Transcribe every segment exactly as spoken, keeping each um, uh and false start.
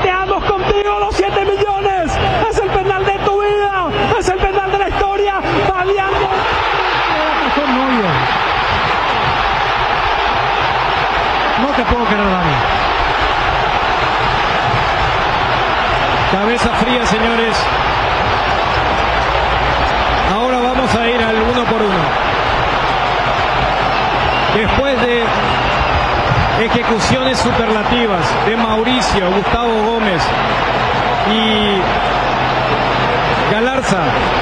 pateamos contigo los siete millones. Es el penal de tu vida, es el penal de la historia. Fabián. No te puedo creer, Dani. Cabeza fría, señores. Ahora vamos a ir al uno por uno. Después de ejecuciones superlativas de Mauricio, Gustavo Gómez y Galarza.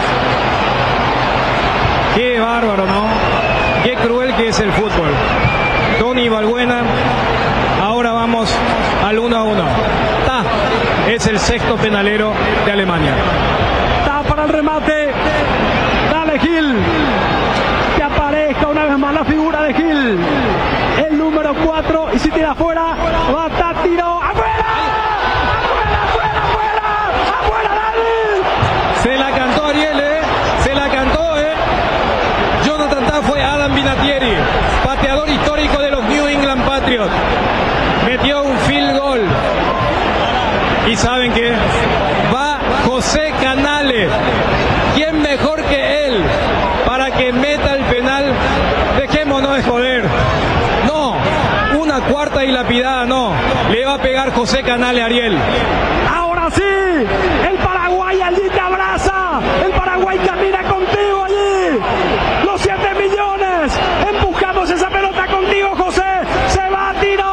Qué bárbaro, ¿no? Qué cruel que es el fútbol. Tony Balbuena. Ahora vamos al uno a uno. Ta es el sexto penalero de Alemania. Ta para el remate. Dale, Gil. Que aparezca una vez más la figura de Gil. El número cuatro. Y si tira afuera, va a tiro. ¡Afuera! ¡Afuera, afuera, afuera! ¡Afuera, Dani! Se la cantó Ariel, ¿eh? Se la cantó, ¿eh? Jonathan Ta fue Adam Vinatieri, pateador histórico de los New England Patriots. Metió un field goal. Y saben que va José Canales. ¿Quién mejor que él para que meta el penal? Dejémonos de joder. No, una cuarta y lapidada no. Le va a pegar José Canales a Ariel. Ahora sí, el Paraguay allí te abraza. El Paraguay camina contigo allí. Los siete millones. Empujamos esa pelota contigo, José. Se va a tiro.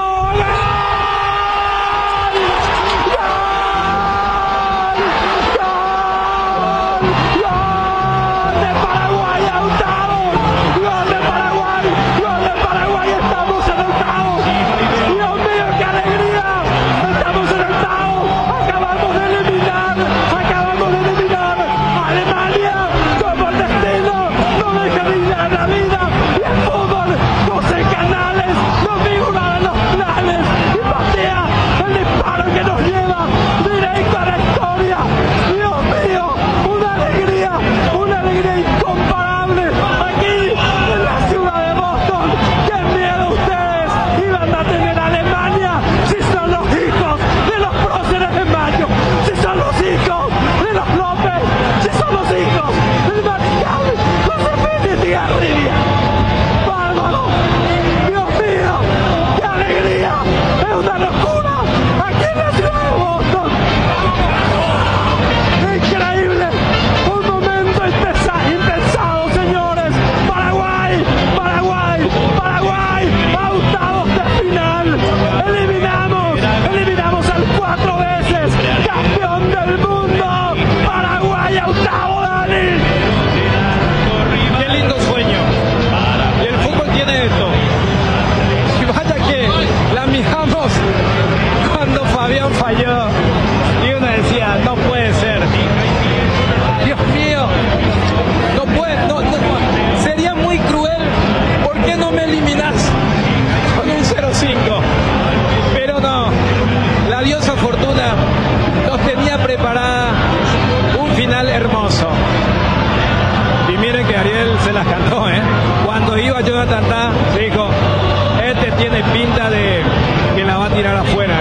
Jonathan Ta dijo, este tiene pinta de que la va a tirar afuera,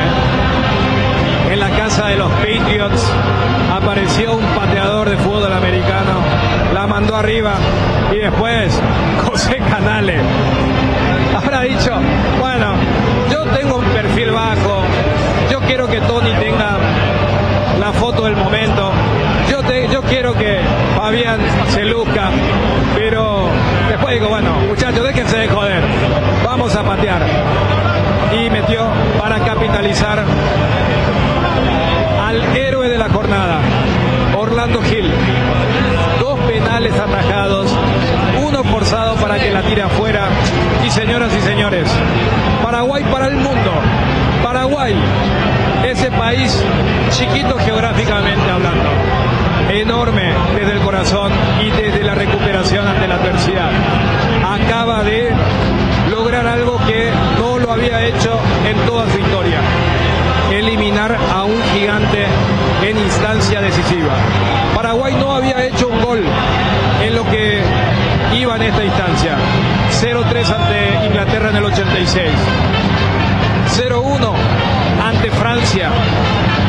¿eh? En la casa de los Patriots apareció un pateador de fútbol americano, la mandó arriba y después José Canales habrá dicho, bueno, yo tengo un perfil bajo, yo quiero que Tony tenga la foto del momento, yo, te, yo quiero que Fabián se luzca, pero después digo, bueno, muchachos, déjense de joder, vamos a patear. Y metió para capitalizar al héroe de la jornada, Orlando Gil. Dos penales atajados, uno forzado para que la tire afuera. Y señoras y señores, Paraguay para el mundo. Paraguay, ese país chiquito geográficamente hablando, enorme desde el corazón y desde la recuperación ante la adversidad, acaba de lograr algo que no lo había hecho en toda su historia: eliminar a un gigante en instancia decisiva. Paraguay no había hecho un gol en lo que iba en esta instancia. cero tres ante Inglaterra en el ochenta y seis, cero uno ante Francia